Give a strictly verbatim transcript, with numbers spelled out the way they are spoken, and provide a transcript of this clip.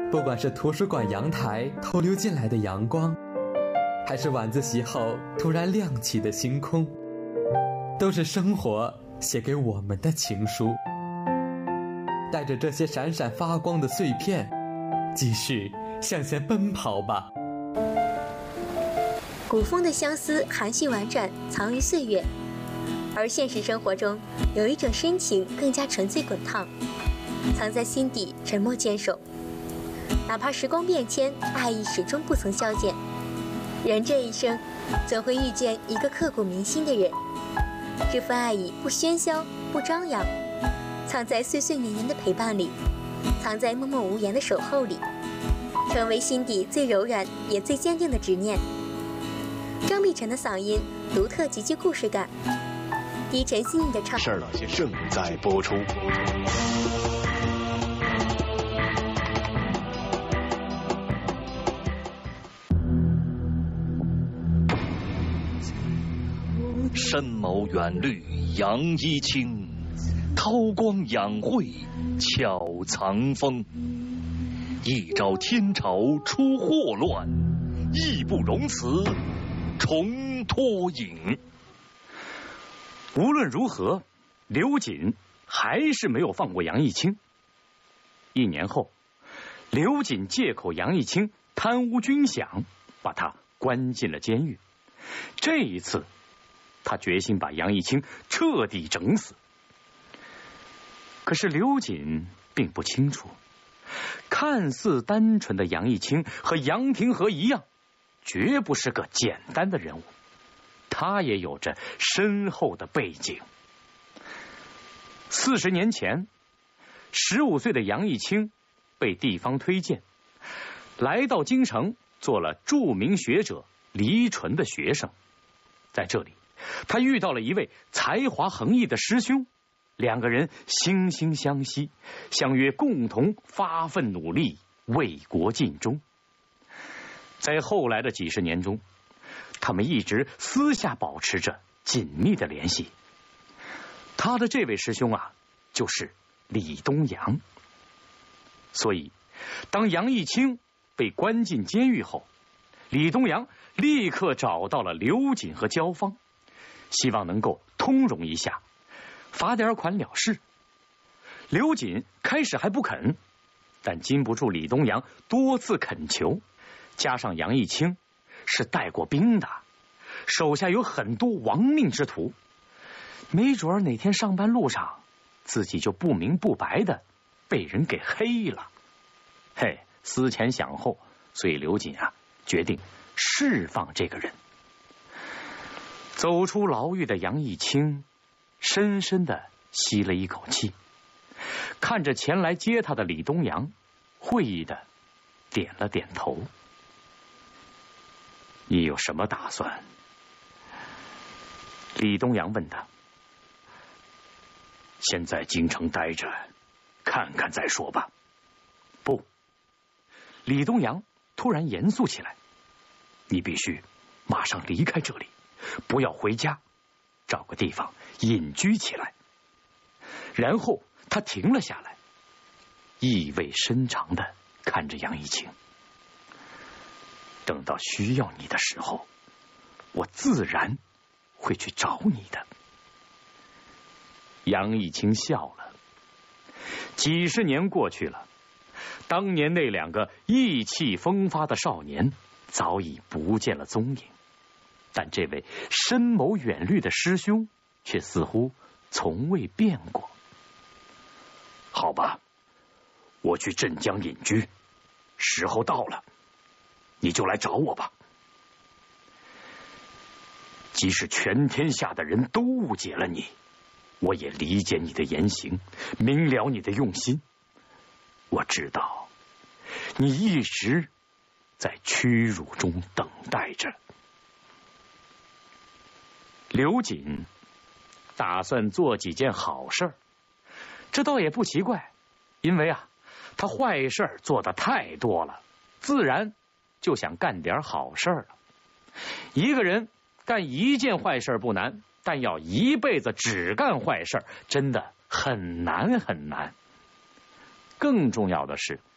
不管是图书馆阳台透流进来的阳光，还是晚自习后突然亮起的星空，都是生活写给我们的情书。带着这些闪闪发光的碎片，继续向前奔跑吧。 古风的相思含蓄婉转，藏于岁月；而现实生活中，有一种深情更加纯粹滚烫，藏在心底，沉默坚守。哪怕时光变迁，爱意始终不曾消减。人这一生，总会遇见一个刻骨铭心的人，这份爱意不喧嚣，不张扬，藏在岁岁年年的陪伴里，藏在默默无言的守候里，成为心底最柔软也最坚定的执念。张碧晨的嗓音独特极具故事感，低沉细腻的唱事儿正在播出。深谋远虑杨一清，韬光养晦巧藏锋。一朝天朝出祸乱，义不容辞重脱影。 无论如何，刘瑾还是没有放过杨一清。一年后，刘瑾借口杨一清贪污军饷，把他关进了监狱。这一次，他决心把杨一清彻底整死。可是刘瑾并不清楚，看似单纯的杨一清和杨廷和一样，绝不是个简单的人物，他也有着深厚的背景。四十年前，十五岁的杨一清被地方推荐，来到京城做了著名学者黎纯的学生。在这里，他遇到了一位才华横溢的师兄，两个人惺惺相惜，相约共同发奋努力，为国尽忠。在后来的几十年中，他们一直私下保持着紧密的联系。他的这位师兄啊，就是李东阳。所以，当杨一清被关进监狱后，李东阳立刻找到了刘瑾和焦芳，希望能够通融一下，罚点款了事。刘瑾开始还不肯，但禁不住李东阳多次恳求，加上杨一清是带过兵的，手下有很多亡命之徒，没准哪天上班路上自己就不明不白的被人给黑了。嘿，思前想后，所以刘瑾啊决定释放这个人。走出牢狱的杨一清深深的吸了一口气，看着前来接他的李东阳，会意的点了点头。你有什么打算？李东阳问他。先在京城待着，看看再说吧。不，李东阳突然严肃起来。你必须马上离开这里，不要回家，找个地方隐居起来。然后他停了下来，意味深长的看着杨一清。等到需要你的时候，我自然会去找你的。杨一清笑了。几十年过去了，当年那两个意气风发的少年早已不见了踪影，但这位深谋远虑的师兄却似乎从未变过。好吧，我去镇江隐居，时候到了，你就来找我吧。即使全天下的人都误解了你，我也理解你的言行，明了你的用心。我知道你一直在屈辱中等待着。刘瑾打算做几件好事，这倒也不奇怪，因为啊，他坏事做得太多了，自然就想干点好事了。一个人干一件坏事不难，但要一辈子只干坏事，真的很难很难。更重要的是，